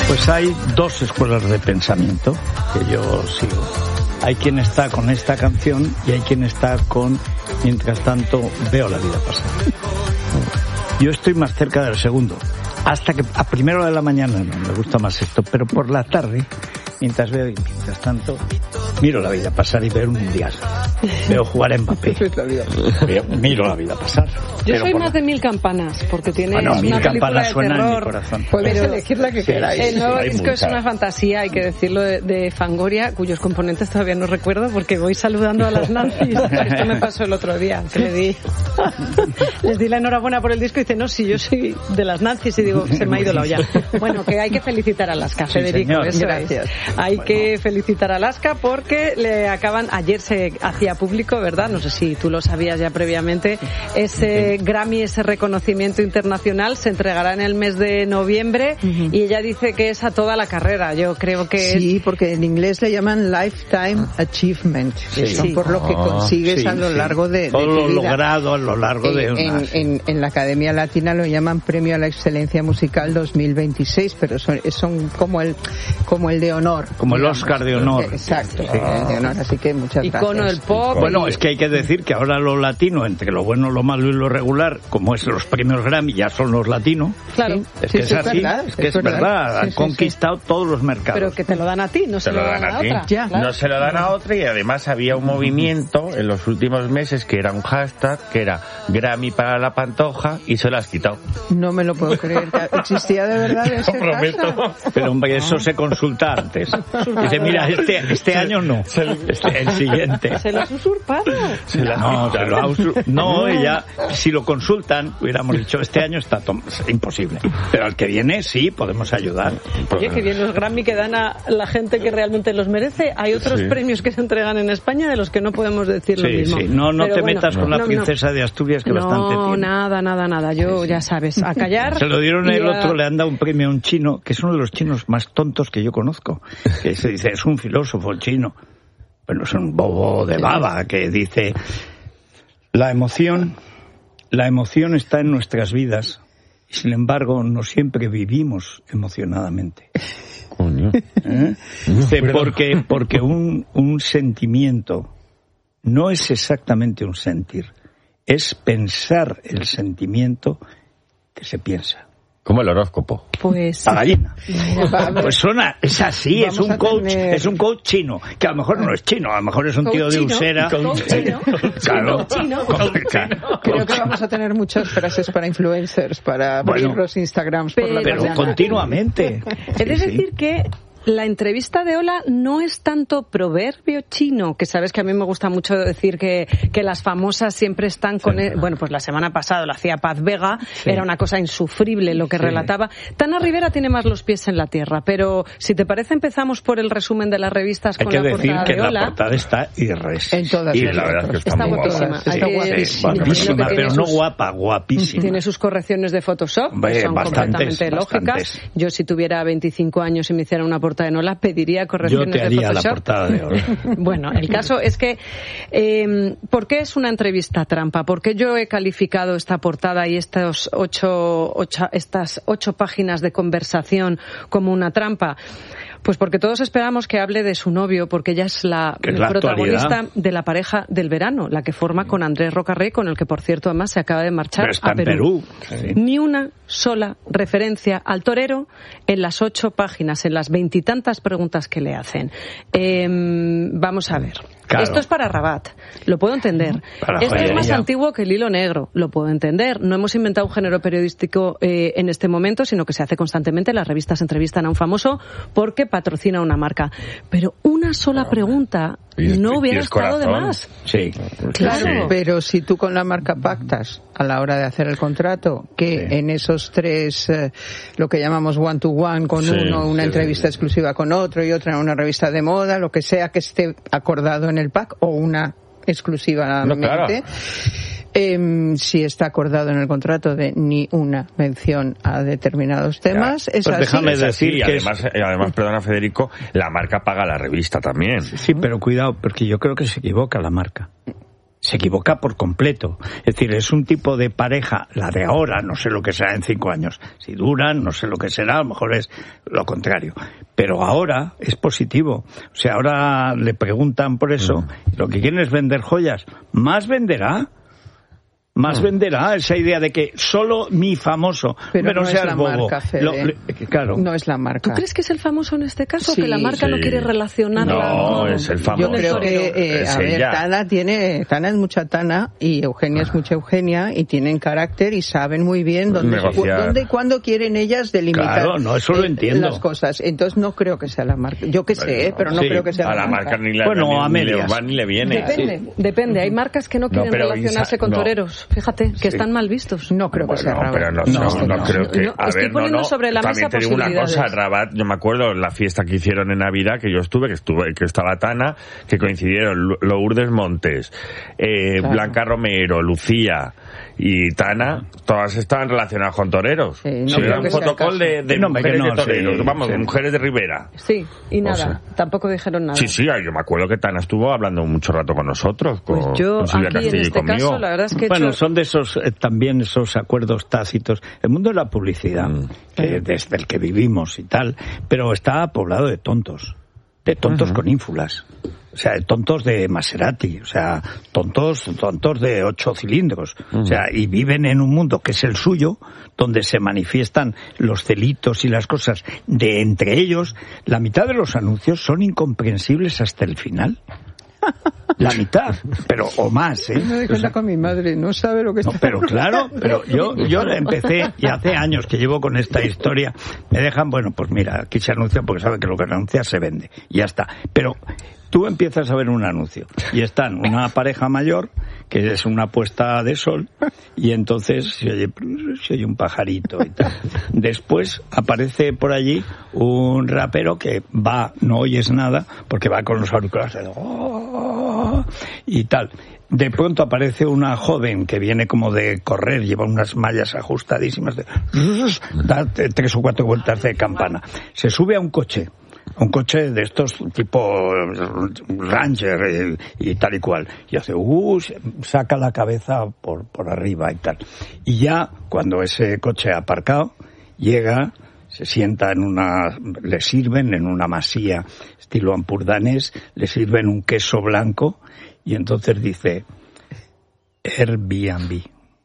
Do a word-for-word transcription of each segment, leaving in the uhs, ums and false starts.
Pues hay dos escuelas de pensamiento que yo sigo. Hay quien está con esta canción y hay quien está con mientras tanto veo la vida pasar. Yo estoy más cerca del segundo. Hasta que a primera hora de la mañana no me gusta más esto, pero por la tarde, mientras veo y mientras tanto miro la vida pasar y veo un mundial. Veo jugar a Mbappé. Miro la vida pasar. Yo soy más de Mil Campanas, porque tiene bueno, una Mil película Campanas de suena terror. en mi corazón. Podéis elegir la que sí, queráis. El nuevo hay disco es muchas. una fantasía, hay que decirlo, de, de Fangoria, cuyos componentes todavía no recuerdo, porque voy saludando a las Nancy's. Esto me pasó el otro día, que le di, les di la enhorabuena por el disco y dice, no, si yo soy de las Nancy's, y digo, se me ha ido la olla. Bueno, que hay que felicitar a Alaska, Sí, Federico, señor. eso Gracias. es. Hay Bueno. que felicitar a Alaska porque le acaban, ayer se hacía público, ¿verdad? No sé si tú lo sabías ya previamente, ese Grammy, ese reconocimiento internacional se entregará en el mes de noviembre uh-huh. y ella dice que es a toda la carrera. Yo creo que sí, porque en inglés le llaman Lifetime Achievement, que sí. son por lo que consigues sí, a lo sí. largo de, de todo tu lo vida. logrado a lo largo de una... en, en, en la Academia Latina lo llaman Premio a la Excelencia Musical dos mil veintiséis, pero son, son como el como el de honor, como digamos. el Oscar de honor. Exacto, sí. el de honor, así que muchas Icono gracias. del pop. Bueno, es que hay que decir que ahora lo latino, entre lo bueno, lo malo y lo regular, como es los premios Grammy, ya son los latinos. Claro. Es Sí, que sí, es es así, verdad, es que es es verdad, verdad. han Sí, sí, conquistado todos los mercados. Pero que te lo dan a ti, no se lo dan a otra. Ya. Claro. No se lo dan a otra, y además había un movimiento en los últimos meses que era un hashtag que era Grammy para la Pantoja y se lo has quitado. No me lo puedo creer. ¿Existía de verdad ese Lo prometo. hashtag? Pero hombre, eso se consulta antes. Dice, mira, este este año no, este, el siguiente. Se lo has usurpado. Se la No, se lo ha usur- no, No. ella, si lo consultan, hubiéramos dicho, este año está tom- es imposible. Pero al que viene, sí, podemos ayudar. Oye, que bien los Grammy que dan a la gente que realmente los merece. Hay otros Sí. premios que se entregan en España de los que no podemos decir lo Sí, mismo. sí, no, no Pero te bueno, metas con la no, no. princesa de Asturias, que bastante No, tiene. nada, nada, nada. Yo, ya sabes, a callar. Se lo dieron y el a- otro, le han dado un premio a un chino, que es uno de los chinos más tontos que yo conozco. Que se dice, es un filósofo chino. Bueno, es un bobo de baba que dice, la emoción, la emoción está en nuestras vidas y sin embargo no siempre vivimos emocionadamente. Coño. ¿Eh? Dice, porque, porque un, un sentimiento no es exactamente un sentir, es pensar el sentimiento que se piensa. Como el horóscopo. Pues... La gallina. Va, a ver. Pues suena, es así, es Vamos un a coach, tener- es un coach chino, que a lo mejor no es chino, a lo mejor es un tío de Coach chino, Usera. coach chino, Claro. coach chino. Claro. Creo que vamos a tener muchas frases para influencers, para abrir Bueno, los Instagrams por la Pero mañana. continuamente. He de Sí, sí. decir que la entrevista de Ola no es tanto proverbio chino, que sabes que a mí me gusta mucho decir que, que las famosas siempre están con... el- bueno, pues la semana pasada lo hacía Paz Vega, Sí. era una cosa insufrible lo que Sí. relataba. Tana Rivera tiene más los pies en la tierra, pero si te parece empezamos por el resumen de las revistas Hay con que la decir portada que de la Ola. portada está irres. En todas Y las la verdad es que está Está muy guapa. guapísima. Está Hay que- guapísima. sí, Guapísima, entiendo que pero tiene no sus- guapa, guapísima. Tiene sus correcciones de Photoshop, Hombre, que son bastantes, completamente bastantes. lógicas. Yo, si tuviera veinticinco años y me hiciera una portada de Ola, pediría correcciones Yo te de haría la Photoshop. portada de oro. Bueno, el caso es que, eh, ¿por qué es una entrevista trampa? ¿Por qué yo he calificado esta portada y estos ocho, ocho, estas ocho páginas de conversación como una trampa? Pues porque todos esperamos que hable de su novio, porque ella es la, Que es la protagonista actualidad. de la pareja del verano, la que forma con Andrés Rocarrey, con el que, por cierto, además se acaba de marchar Pero está a en Perú. Perú, sí. Ni una sola referencia al torero en las ocho páginas, en las veintitantas preguntas que le hacen. Eh, vamos a ver. Claro. Esto es para Rabat, lo puedo entender. Para Esto es joder, más ya. antiguo que el hilo negro, lo puedo entender. No hemos inventado un género periodístico eh, en este momento, sino que se hace constantemente. Las revistas entrevistan a un famoso porque patrocina una marca. Pero una sola pregunta Y es- no hubiera y es estado de corazón. más. Sí. Claro. Sí. Pero si tú con la marca pactas a la hora de hacer el contrato, que Sí. en esos tres, eh, lo que llamamos one to one, con Sí, uno, una sí, entrevista sí. exclusiva con otro y otra en una revista de moda, lo que sea que esté acordado en el pack, o una exclusivamente, No, claro. em, si está acordado en el contrato de ni una mención a determinados temas, es Pues así. déjame Es así, decir y que es- además, eh, además, perdona Federico, la marca paga la revista también. Sí, pero cuidado, porque yo creo que se equivoca la marca. se equivoca por completo. Es decir, es un tipo de pareja, la de ahora, no sé lo que será en cinco años. Si duran, no sé lo que será, a lo mejor es lo contrario. Pero ahora es positivo. O sea, ahora le preguntan por eso, mm. lo que quieren es vender joyas. ¿Más venderá? Más no. venderá esa idea de que solo mi famoso, pero, pero no, no seas es la bobo. Marca, Fede. Lo, le, claro. No es la marca. ¿Tú crees que es el famoso en este caso sí, o que la marca sí. no quiere relacionarla? No, con... es el famoso. Yo creo que, eh, es a ver, ella. Tana tiene, Tana es mucha Tana y Eugenia es mucha Eugenia y tienen carácter y saben muy bien dónde, dónde y cuándo quieren ellas delimitar claro, no, eso lo eh, entiendo. las cosas. Entonces no creo que sea la marca. Yo que sé, bueno, eh, pero no sí, creo que sea a la, la marca. marca Ni la, bueno, ni, a ni le medias. va ni le viene. Depende, Sí. depende. Hay marcas que no quieren no, relacionarse Isa, con no. toreros. Fíjate, que sí. están mal vistos. No creo que bueno, sea Rabat. pero no, no, no, no, no creo que... No, a estoy ver, poniendo no, no. sobre la También mesa te digo una cosa, posibilidades. Rabat, yo me acuerdo la fiesta que hicieron en Navidad, que yo estuve, que estuve, que estaba Tana, que coincidieron Lourdes Montes, eh, claro. Blanca Romero, Lucía y Tana, todas estaban relacionadas con toreros. Sí, no sí, era un fotocall de, de no, mujeres no, de toreros, sí, vamos, sí. de mujeres de Ribera. Sí, y nada, o sea, tampoco dijeron nada. Sí, sí, yo me acuerdo que Tana estuvo hablando mucho rato con nosotros, con, pues yo, con Silvia aquí Castillo en este y conmigo. caso, la verdad es que he bueno, hecho... son de esos, eh, también esos acuerdos tácitos. El mundo de la publicidad, mm. que desde el que vivimos y tal, pero está poblado de tontos, de tontos uh-huh. con ínfulas. O sea, tontos de Maserati, o sea, tontos, tontos de ocho cilindros. Uh-huh. O sea, y viven en un mundo que es el suyo, donde se manifiestan los delitos y las cosas de entre ellos. La mitad de los anuncios son incomprensibles hasta el final. La mitad, pero o más, ¿eh? Me doy cuenta o sea, con mi madre, no sabe lo que está. No, pero claro, pero yo yo empecé, y hace años que llevo con esta historia, me dejan, bueno, pues mira, aquí se anuncia porque saben que lo que anuncia se vende, y ya está. Pero tú empiezas a ver un anuncio, y están una pareja mayor, que es una puesta de sol, y entonces se oye, se oye un pajarito y tal. Después aparece por allí un rapero que va, no oyes nada, porque va con los auriculares, oh, y tal. De pronto aparece una joven que viene como de correr, lleva unas mallas ajustadísimas, de, da tres o cuatro vueltas de campana. Se sube a un coche, un coche de estos tipo Ranger y, y tal y cual, y hace, uh, saca la cabeza por, por arriba y tal. Y ya, cuando ese coche ha aparcado, llega, se sienta en una, le sirven en una masía estilo ampurdanés, le sirven un queso blanco, y entonces dice, Airbnb.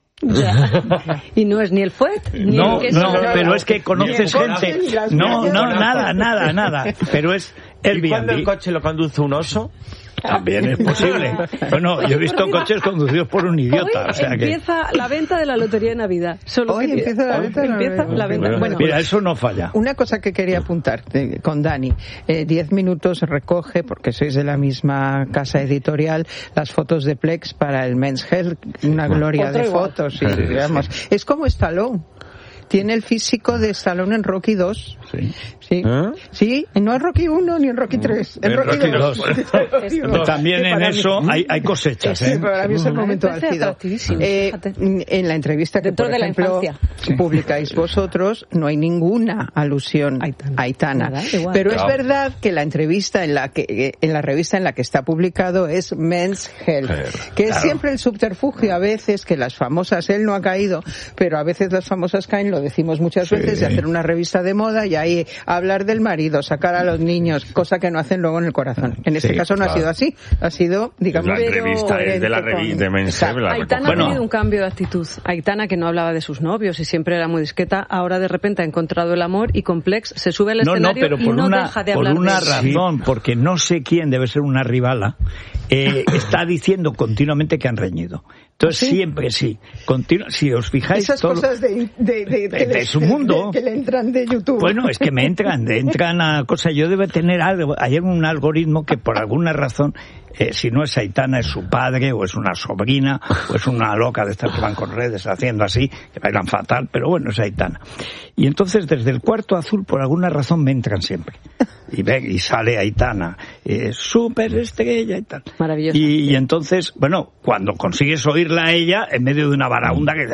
Ya. Y no es ni el fuet, ni no, el queso. No, no, pero es que conoces gente. No, no, nada, nada, nada. Pero es Airbnb. ¿Y cuando el coche lo conduce un oso? También es posible. Bueno, yo he visto coches conducidos por un idiota. Hoy o sea empieza que... la venta de la lotería de Navidad. Solo Hoy que... empieza la Hoy venta de la empieza Navidad. la venta. Bueno, Mira, eso no falla. Una cosa que quería apuntar eh, con Dani. Eh, diez minutos recoge, porque sois de la misma casa editorial, las fotos de Plex para el Men's Health. Una gloria Otro de igual. fotos. Sí, digamos. Es como Stallone. Tiene el físico de Stallone en Rocky dos. Sí. Sí, ¿Eh? sí, no en Rocky uno ni en Rocky tres, en, En Rocky, Rocky dos. dos. También en eso hay, hay cosechas, Sí, ¿eh? para mí es el momento Me parece álgido. atractivísimo, Eh, fíjate. en la entrevista que, Dentro por de la ejemplo, infancia. publicáis vosotros, no hay ninguna alusión Aitana. a Aitana. Nada, igual. Pero Claro. es verdad que la entrevista en la que en la revista en la que está publicado es Men's Health, Health, que es claro. siempre el subterfugio a veces que las famosas, él no ha caído, pero a veces las famosas caen, lo decimos muchas Sí. veces, de hacer una revista de moda y ahí hablar del marido, sacar a los niños, cosa que no hacen luego en el corazón. En este Sí, caso no claro. ha sido así, ha sido, digamos, La entrevista es de la coherente revista de con- Men's Health, la Aitana Bueno. ha tenido un cambio de actitud. Aitana, que no hablaba de sus novios y siempre era muy discreta, ahora de repente ha encontrado el amor y Complex se sube al No, no, escenario pero y por no una, deja de por hablar una de eso. razón, porque no sé quién, debe ser una rivala, eh, está diciendo continuamente que han reñido. Entonces ¿Sí? siempre sí. Continu- si os fijáis... Esas todo lo- cosas de, de, de, de- de le- su mundo. de- que le entran de YouTube. Bueno, es que me entran, de- entran a cosas. Yo debo tener algo, hay un algoritmo que por alguna razón, eh, si no es Aitana, es su padre, o es una sobrina, o es una loca de estas que van con redes haciendo así, que bailan fatal, pero bueno, es Aitana. Y entonces desde el cuarto azul, por alguna razón, me entran siempre. Y ve, y sale Aitana, eh, súper estrella y tal. Maravilloso. Y, y entonces, bueno, cuando consigues oírla a ella, en medio de una varaunda que dice...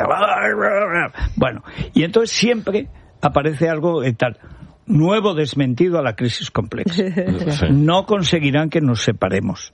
Bueno, y entonces siempre aparece algo y tal. Nuevo desmentido a la crisis compleja. No conseguirán que nos separemos.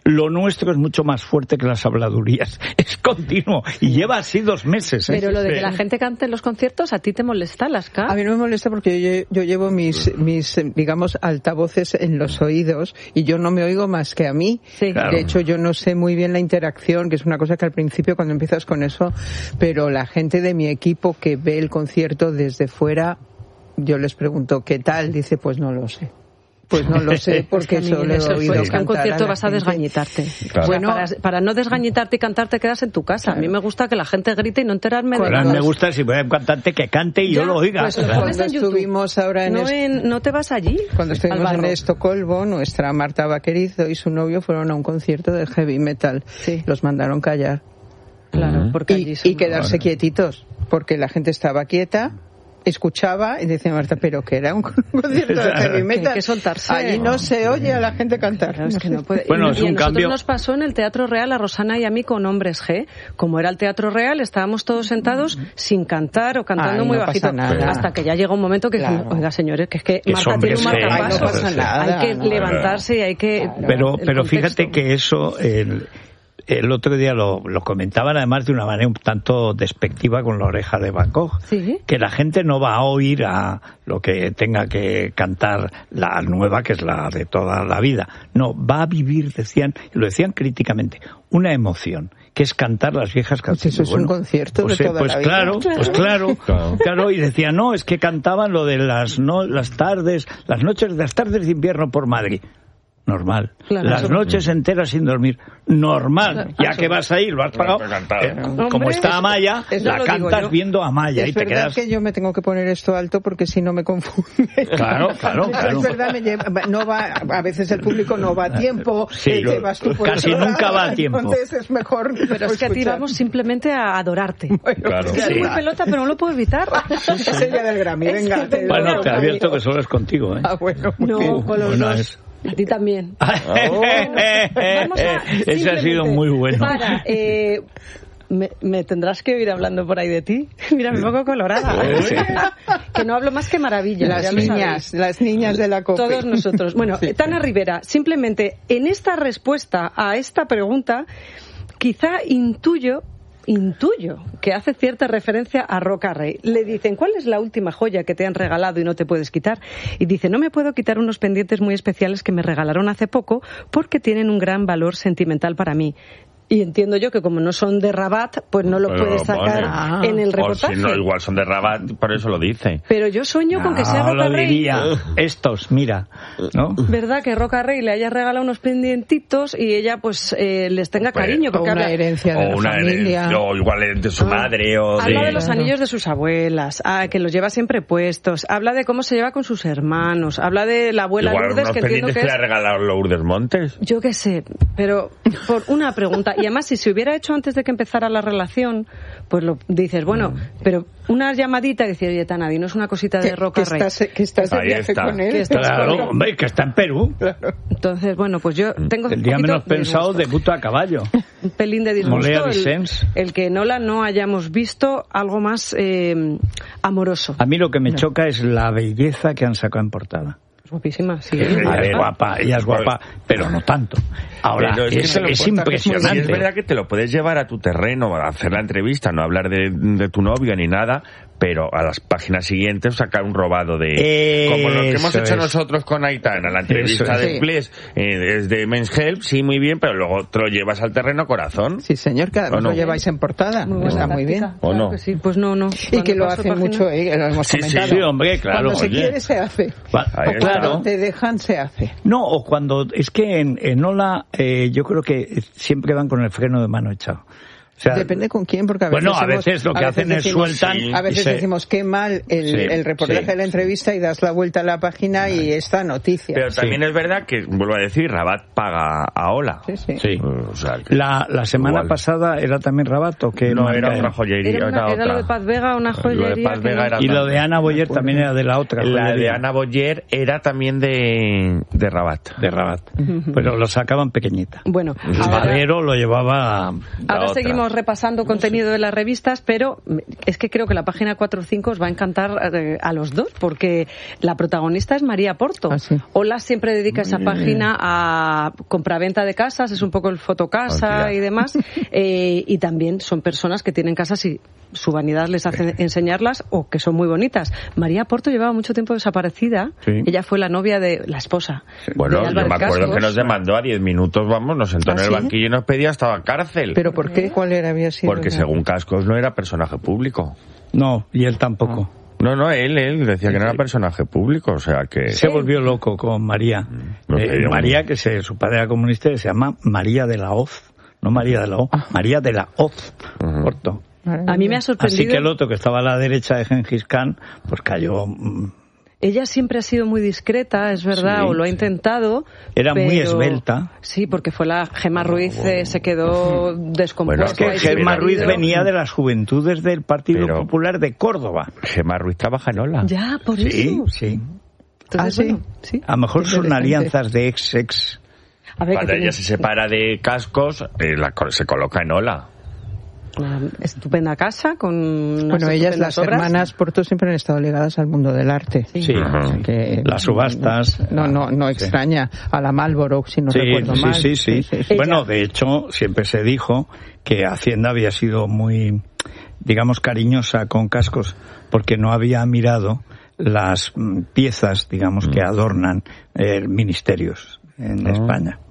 Lo nuestro es mucho más fuerte que las habladurías. Es continuo y lleva así dos meses. ¿eh? Pero lo de que la gente cante en los conciertos, ¿a ti te molesta, Laska? A mí no me molesta porque yo, yo llevo mis, mis, digamos, altavoces en los oídos y yo no me oigo más que a mí. Sí. Claro. De hecho, yo no sé muy bien la interacción, que es una cosa que al principio cuando empiezas con eso, pero la gente de mi equipo que ve el concierto desde fuera, yo les pregunto, ¿qué tal? Dice, pues no lo sé. Pues no lo sé, porque es que eso lo he oído es que en un cantar concierto a la vas a gente. desgañitarte. Claro. Bueno, para, para no desgañitarte y cantar te quedas en tu casa. Claro. A mí me gusta que la gente grite y no enterarme de Pero a mí nada. me gusta si voy a un cantante que cante y Ya, yo lo oiga. pues lo Claro. pones Cuando en YouTube. estuvimos ahora en, No, est- en- ¿No te vas allí? cuando estuvimos al en barro? Estocolmo, nuestra Marta Vaquerizo y su novio fueron a un concierto de heavy metal. Sí. Los mandaron callar. Claro, porque allí Y, son- y quedarse quietitos, porque la gente estaba quieta, escuchaba y decía Marta, pero que era un concierto de heavy metal. Que hay que soltarse. Allí no se oye a la gente cantar. Claro, es que no puede. Bueno, y, es y a un nosotros cambio. nos pasó en el Teatro Real, a Rosana y a mí, con Hombres G. Como era el Teatro Real, estábamos todos sentados sin cantar o cantando Ay, muy no pasa bajito. nada. Hasta que ya llegó un momento que Claro. dijimos, oiga, señores, que es que Que Marta es tiene un Hombres G. marcapasos. Ay, no pasa nada, Hay que no. levantarse y hay que... Pero, el pero contexto. fíjate que eso, el, el otro día lo, lo comentaban además de una manera un tanto despectiva con la oreja de Van Gogh. Sí. Que la gente no va a oír a lo que tenga que cantar la nueva, que es la de toda la vida. No, va a vivir, decían, y lo decían críticamente, una emoción, que es cantar las viejas Pues canciones. eso es un concierto pues, de eh, toda pues la vida. claro, pues claro, Claro. claro, y decía, no, es que cantaban lo de las no, las tardes, las noches, las tardes de invierno por Madrid. Normal. Claro, Las eso- noches enteras sin dormir. Normal. Claro, Ya eso- que vas a ir, lo has pagado. Lo has cantado. Eh, Hombre, como está Amaya, eso la lo digo cantas yo. viendo a Amaya y Es te verdad quedas. que yo me tengo que poner esto alto porque si no me confunde. Claro, claro, claro. Es verdad, me lleva, no va, a veces el público no va a tiempo. Sí, eh, lo- que vas tú por casi otro nunca lado, va a tiempo. Entonces es mejor. Pero es que a ti escuchar. vamos simplemente a adorarte. Claro. Es que soy muy pelota, pero no lo puedo evitar. Es el día del Grammy, venga. te Bueno, doy te un advierto Grammy. que solo es contigo, ¿eh? Ah, bueno, muy No, bien. con los Bueno, dos. es- A ti también. Vamos a, Ese ha sido simplemente, muy bueno. Para, eh, me, me tendrás que oír hablando por ahí de ti. Mira, me pongo colorada. Sí. Que no hablo más que maravilla. Las ya lo niñas, sabéis. las niñas de la COPE. Todos nosotros. Bueno, Sí. Tana Rivera, simplemente en esta respuesta a esta pregunta, quizá intuyo intuyo que hace cierta referencia a Roca Rey. Le dicen, ¿cuál es la última joya que te han regalado y no te puedes quitar? Y dice, no me puedo quitar unos pendientes muy especiales que me regalaron hace poco porque tienen un gran valor sentimental para mí. Y entiendo yo que como no son de Rabat, pues no lo Pero puedes sacar pone. en el O reportaje. si no, igual son de Rabat, por eso lo dice. Pero yo sueño con que sea No, Roca lo Rey. diría. Estos, mira, ¿no? ¿Verdad? Que Roca Rey le haya regalado unos pendientitos y ella pues eh, les tenga Pues, cariño. O Porque una habla, herencia de O la una familia. herencia, o igual es de su madre, o habla de... de los Claro. anillos de sus abuelas, ah, que los lleva siempre puestos, habla de cómo se lleva con sus hermanos, habla de la abuela Igual Lourdes, unos que entiendo pendientes que que, es... le ha regalado Lourdes Montes. Yo qué sé, pero por una pregunta. Y además, si se hubiera hecho antes de que empezara la relación, pues lo dices, bueno, pero una llamadita y decir, oye, Tana, dinos una cosita de Que, Roca que Rey. estás, que estás de Ahí viaje está. con él. Que estás Claro, con él. hombre, que está en Perú. Entonces, bueno, pues yo tengo El día un poquito menos pensado disgusto. debuta a caballo. Un pelín de disgusto Molea el, Vicens. el que en Ola no hayamos visto algo más eh, amoroso. A mí lo que me choca es la belleza que han sacado en portada. Es guapísima, sí. Ella A es ver. guapa, ella es guapa, pero no tanto. Ahora, Pero es, que te lo es cuentas, impresionante. y es verdad que te lo puedes llevar a tu terreno, a hacer la entrevista, no hablar de, de tu novio ni nada, pero a las páginas siguientes sacar un robado de... Como lo que hemos Eso hecho es. nosotros con Aitana, la entrevista Eso es. de Sí. Ples, eh, es de Men's Health, sí, muy bien, pero luego te lo llevas al terreno corazón. Sí, señor, que además ¿O no? lo lleváis en portada. Muy buena Está muy táctica. bien. ¿O Claro no? que sí, pues no, no. Y que lo Cuando paso hacen página- mucho, ¿eh? Lo hemos Sí, sí, comentado. sí, hombre, claro, Cuando se oye. quiere, se hace. Va- Ahí está. claro. Cuando te dejan, se hace. No, o cuando... Es que en, en Ola eh, yo creo que siempre van con el freno de mano echado. O sea, Depende con quién, porque a veces bueno, a hemos- veces lo que a veces hacen es decimos- sueltan... sí. A veces y se- decimos qué mal el, Sí, el reportaje sí, de la entrevista y das la vuelta a la página y esta noticia. Pero Sí. también es verdad que, vuelvo a decir, Rabat paga a Ola. Sí, sí. Sí. O sea, que- La, la semana Igual. pasada era también Rabat o qué no, marca era otra joyería, Era, una- era era lo de otra. Paz Vega, una Lo de joyería. Paz que Vega no- era Y lo otra. de Ana Boyer también era de la otra La de joyería. Ana Boyer era también de, de Rabat. De Rabat. Pero lo sacaban pequeñita. Bueno, El ahora, Madero lo llevaba... ahora otra. seguimos seguimos repasando contenido de las revistas, pero es que creo que la página cuatro o cinco os va a encantar eh, a los dos, porque la protagonista es María Porto. ¿Ah, sí? Hola siempre dedica esa página a compraventa de casas, es un poco el fotocasa oh, y demás, eh, y también son personas que tienen casas y su vanidad les hace enseñarlas o que son muy bonitas. María Porto llevaba mucho tiempo desaparecida. Sí. Ella fue la novia de la esposa. Sí. Bueno, yo me acuerdo Cascos. Que nos demandó a diez minutos, vamos, nos sentó ¿Ah, en el sí? banquillo y nos pedía hasta cárcel. ¿Pero por qué? ¿Cuál era? Había sido Porque según Cascos no era personaje público. No, y él tampoco. No, no, él, él decía sí, que no era personaje público, o sea que... Se volvió loco con María. No sé, eh, María, que se, su padre era comunista, se llama María de la Hoz. No María de la Hoz, María de la Hoz. Uh-huh. Corto. A mí me ha sorprendido. Así que el otro, que estaba a la derecha de Gengis Khan, pues cayó... Ella siempre ha sido muy discreta, es verdad, sí, o lo ha intentado. Era pero... muy esbelta. Sí, porque fue la Gemma Ruiz, oh, bueno. se quedó descompuesta. Bueno, es que Gemma Ruiz venía de las juventudes del Partido pero Popular de Córdoba. Gemma Ruiz trabaja en Ola. Ya, por sí, eso. Sí, Entonces, ah, ¿sí? Bueno, sí. A lo mejor son alianzas de ex-ex. A ver, cuando ella se separa de Cascos, eh, la, se coloca en Ola. Una estupenda casa con bueno, ellas, las obras. Hermanas Porto, siempre han estado ligadas al mundo del arte. Sí, sí. Uh-huh. Que, las subastas. No, no, no extraña. Sí. A la Marlboro, si no sí, recuerdo sí, mal. Sí, sí, sí. sí. Bueno, de hecho, siempre se dijo que Hacienda había sido muy, digamos, cariñosa con Cascos, porque no había mirado las piezas, digamos, mm. que adornan eh, ministerios en oh. España.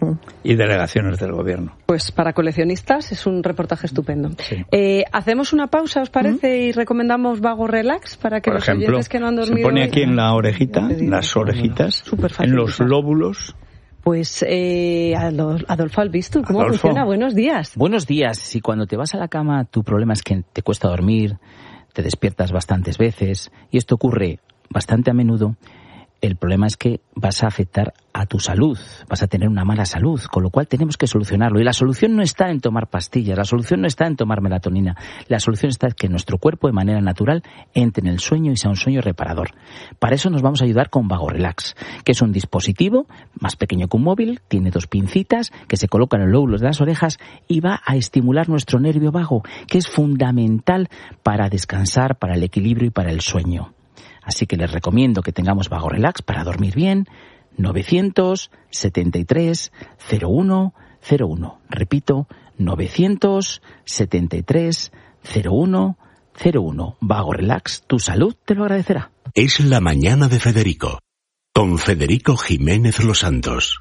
Y delegaciones del gobierno. Pues para coleccionistas es un reportaje estupendo. Sí. Eh, ¿Hacemos una pausa, os parece? ¿Mm? Y recomendamos Vago Relax para que Por los ejemplo, oyentes que no han dormido... Se pone aquí en la orejita, las orejitas, en los lóbulos. Pues eh, Adolfo Albistur, ¿cómo Adolfo. funciona? Buenos días. Buenos días. Si cuando te vas a la cama tu problema es que te cuesta dormir, te despiertas bastantes veces, y esto ocurre bastante a menudo, el problema es que vas a afectar a tu salud, vas a tener una mala salud, con lo cual tenemos que solucionarlo. Y la solución no está en tomar pastillas, la solución no está en tomar melatonina, la solución está en que nuestro cuerpo de manera natural entre en el sueño y sea un sueño reparador. Para eso nos vamos a ayudar con Vago Relax, que es un dispositivo más pequeño que un móvil, tiene dos pincitas que se colocan en los lóbulos de las orejas y va a estimular nuestro nervio vago, que es fundamental para descansar, para el equilibrio y para el sueño. Así que les recomiendo que tengamos Vago Relax para dormir bien. novecientos setenta y tres cero uno cero uno. Repito, novecientos setenta y tres cero uno cero uno. Vago Relax, tu salud te lo agradecerá. Es la mañana de Federico, con Federico Jiménez Los Santos.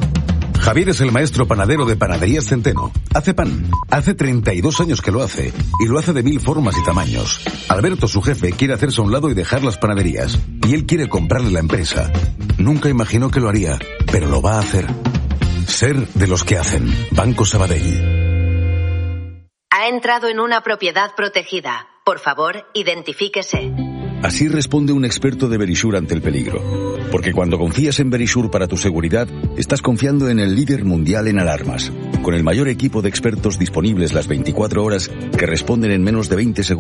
Javier es el maestro panadero de Panaderías Centeno. Hace pan. Hace treinta y dos años que lo hace. Y lo hace de mil formas y tamaños. Alberto, su jefe, quiere hacerse a un lado y dejar las panaderías. Y él quiere comprarle la empresa. Nunca imaginó que lo haría, pero lo va a hacer. Ser de los que hacen. Banco Sabadell. Ha entrado en una propiedad protegida. Por favor, identifíquese. Así responde un experto de Verisure ante el peligro. Porque cuando confías en Verisure para tu seguridad, estás confiando en el líder mundial en alarmas. Con el mayor equipo de expertos disponibles las veinticuatro horas que responden en menos de veinte segundos.